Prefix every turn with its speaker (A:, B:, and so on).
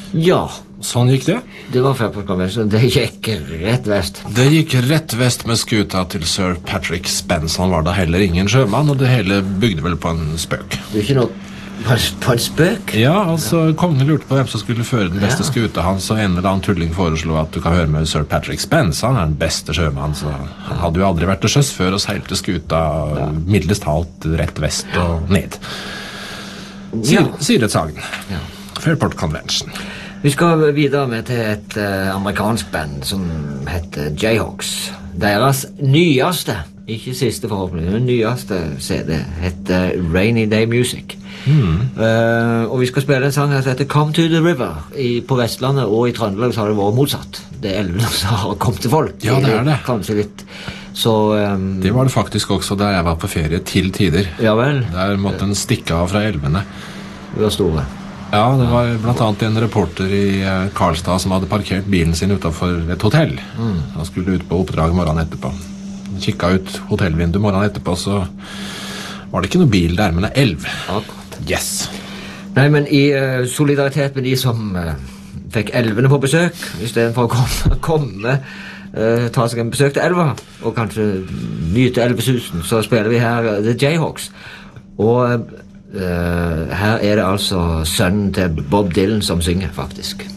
A: Ja,
B: Sånn gikk det.
A: det var Fairport Convention. Det gikk rett vest.
B: Det gikk rett vest med skuta til Sir Patrick Spence. Han var da heller ingen sjømann, og det hele bygde vel på en spøk.
A: Det er ikke noe på en spøk.
B: Ja, altså, kongen lurte på hvem som skulle føre den beste skuta hans, og en eller annen tulling foreslo at du kan høre med Sir Patrick Spence. Han er den beste sjømann, så han hadde jo aldri vært til sjøs før og seilte skuta middels talt rett vest og ned. Siretsagen. Fairport Convention.
A: Vi skal videre med til et amerikansk band som heter Jayhawks. Deres nyeste, ikke siste forhåpentlig, men nyeste CD heter Rainy Day Music. Og vi skal spille en sang her som heter Come to the River. På Vestlandet og i Trøndelag så har det vært motsatt. Det er elvene som har kommet til folk.
B: Ja, det er det.
A: Kanskje litt. Så,
B: det var det faktisk også da jeg var på ferie til tider.
A: Ja vel.
B: Der måtte en stikke av fra elvene.
A: Det var store.
B: Ja, det var blant annet en reporter i Karlstad som hadde parkert bilen sin utenfor et hotell. Han skulle ut på oppdrag morgenen etterpå. Kikket ut hotellvinduet morgenen etterpå, så var det ikke noe bil der, men en elv.
A: Akkurat.
B: Yes.
A: Nei, men i solidaritet med de som fikk elvene på besøk, i stedet for å komme ta seg en besøk til elva, og kanskje nyte elvesusen, så spiller vi her The Jayhawks. Og her er det altså sønnen til Bob Dylan som synger, faktisk.